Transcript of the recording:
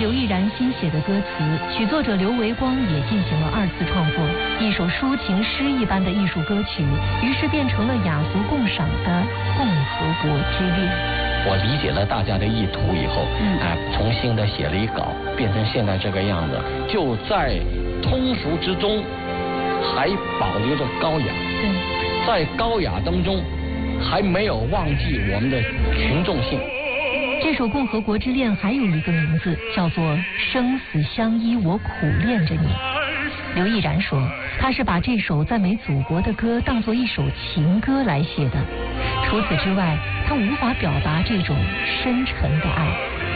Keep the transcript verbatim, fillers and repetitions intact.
刘毅然新写的歌词，曲作者刘维光也进行了二次创作，一首抒情诗一般的艺术歌曲，于是变成了雅俗共赏的《共和国之恋》。 我理解了大家的意图以后，嗯，哎、呃，重新的写了一稿，变成现在这个样子，就在通俗之中，还保留着高雅。 对， 在高雅当中，还没有忘记我们的群众性。 这首《共和国之恋》还有一个名字，叫做《生死相依，我苦恋着你》。刘毅然说，他是把这首赞美祖国的歌当作一首情歌来写的。除此之外，他无法表达这种深沉的爱。